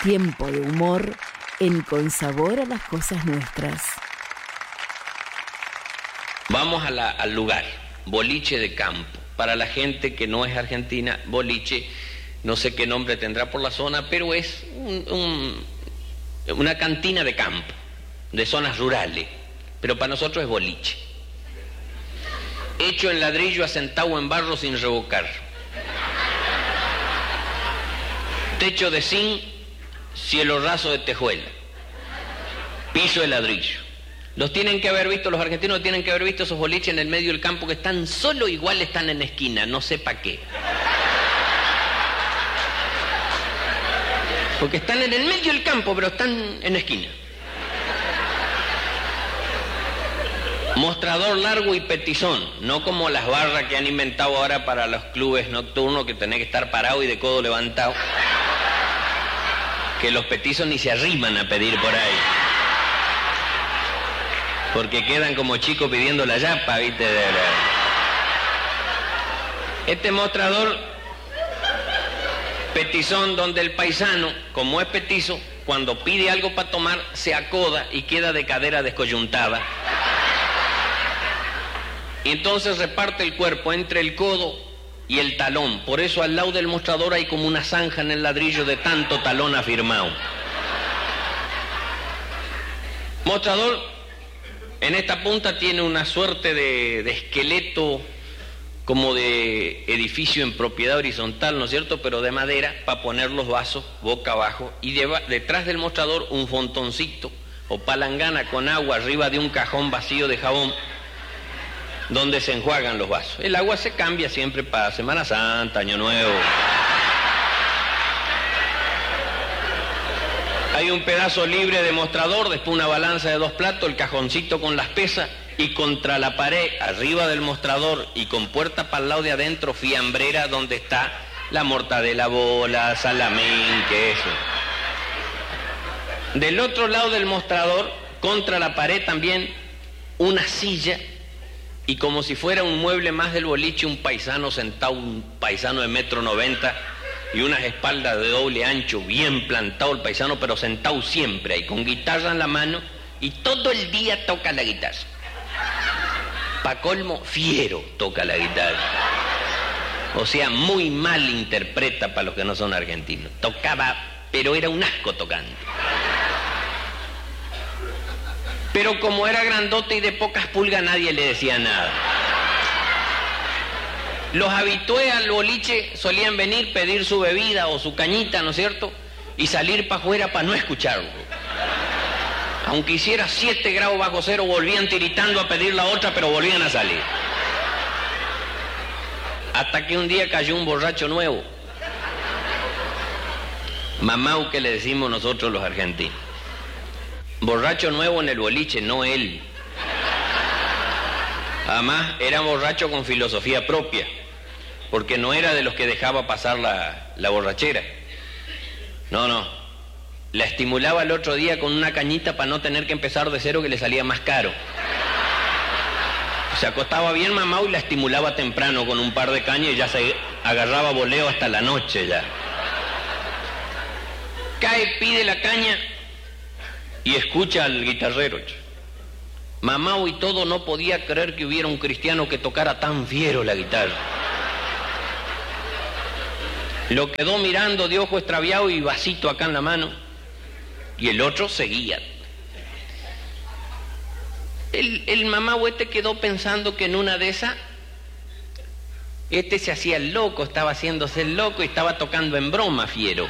Tiempo de humor en Con Sabor a las Cosas Nuestras. Vamos al lugar, boliche de campo. Para la gente que no es argentina, boliche, no sé qué nombre tendrá por la zona, pero es una cantina de campo, de zonas rurales, pero para nosotros es boliche. Hecho en ladrillo, asentado en barro sin revocar. Techo de zinc, cielo raso de tejuela. Piso de ladrillo. Los tienen que haber visto, los argentinos tienen que haber visto esos boliches en el medio del campo que están solo igual, están en esquina, no sé para qué. Porque están en el medio del campo, pero están en esquina. Mostrador largo y petizón, no como las barras que han inventado ahora para los clubes nocturnos que tenés que estar parado y de codo levantado. Que los petizos ni se arriman a pedir por ahí. Porque quedan como chicos pidiendo la yapa, ¿viste? Este mostrador petizón donde el paisano, como es petizo, cuando pide algo para tomar, se acoda y queda de cadera descoyuntada. Y entonces reparte el cuerpo entre el codo y el talón. Por eso al lado del mostrador hay como una zanja en el ladrillo de tanto talón afirmado. Mostrador en esta punta tiene una suerte de esqueleto como de edificio en propiedad horizontal, ¿no es cierto?, pero de madera, para poner los vasos boca abajo, y detrás del mostrador un fontoncito o palangana con agua arriba de un cajón vacío de jabón donde se enjuagan los vasos. El agua se cambia siempre para Semana Santa, Año Nuevo. Hay un pedazo libre de mostrador, después una balanza de 2 platos, el cajoncito con las pesas, y contra la pared, arriba del mostrador y con puerta para el lado de adentro, fiambrera donde está la mortadela bola, salamín, queso. Del otro lado del mostrador, contra la pared también, una silla, y como si fuera un mueble más del boliche, un paisano sentado, un paisano de 1,90 m y unas espaldas de doble ancho, bien plantado el paisano, pero sentado siempre ahí, con guitarra en la mano, y todo el día toca la guitarra. Pa' colmo, fiero toca la guitarra. O sea, muy mal interpreta para los que no son argentinos. Tocaba, pero era un asco tocando. Pero como era grandote y de pocas pulgas, nadie le decía nada. Los habitués al boliche solían venir, pedir su bebida o su cañita, ¿no es cierto?, y salir para afuera para no escucharlo. Aunque hiciera 7 grados bajo cero, volvían tiritando a pedir la otra, pero volvían a salir. Hasta que un día cayó un borracho nuevo. Mamau, que le decimos nosotros los argentinos. Borracho nuevo en el boliche, no él. Además, era borracho con filosofía propia, porque no era de los que dejaba pasar la borrachera. No. La estimulaba el otro día con una cañita para no tener que empezar de cero, que le salía más caro. Se acostaba bien mamado y la estimulaba temprano con un par de cañas y ya se agarraba voleo hasta la noche ya. Cae, pide la caña y escucha al guitarrero. Mamao y todo no podía creer que hubiera un cristiano que tocara tan fiero la guitarra. Lo quedó mirando de ojo extraviado y vasito acá en la mano. Y el otro seguía. El mamao quedó pensando que en una de esas, se hacía el loco, estaba haciéndose el loco y estaba tocando en broma fiero.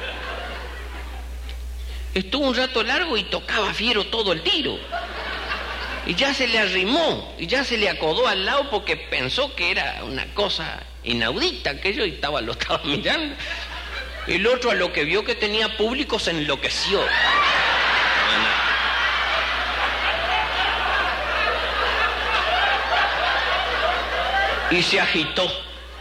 Estuvo un rato largo y tocaba fiero todo el tiro. Y ya se le arrimó, y ya se le acodó al lado porque pensó que era una cosa inaudita aquello y lo estaba mirando. El otro, a lo que vio que tenía público, se enloqueció. Y se agitó.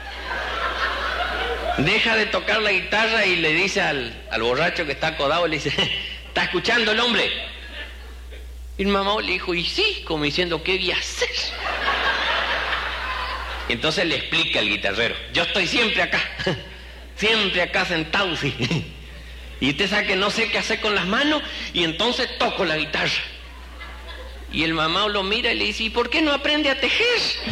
Deja de tocar la guitarra y le dice al borracho que está acodado, le dice, ¿está escuchando el hombre? Y el mamá le dijo, y sí, como diciendo, ¿qué voy a hacer? Y entonces le explica al guitarrero, yo estoy siempre acá sentado, sí. Y usted sabe que no sé qué hacer con las manos y entonces toco la guitarra. Y el mamá lo mira y le dice, ¿y por qué no aprende a tejer?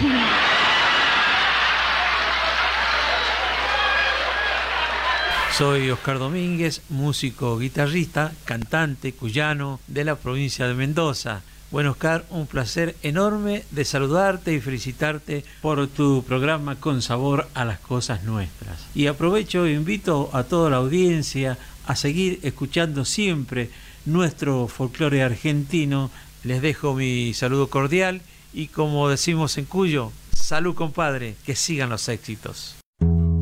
Soy Oscar Domínguez, músico, guitarrista, cantante cuyano de la provincia de Mendoza. Bueno, Oscar, un placer enorme de saludarte y felicitarte por tu programa Con Sabor a las Cosas Nuestras. Y aprovecho e invito a toda la audiencia a seguir escuchando siempre nuestro folclore argentino. Les dejo mi saludo cordial y, como decimos en Cuyo, salud compadre, que sigan los éxitos.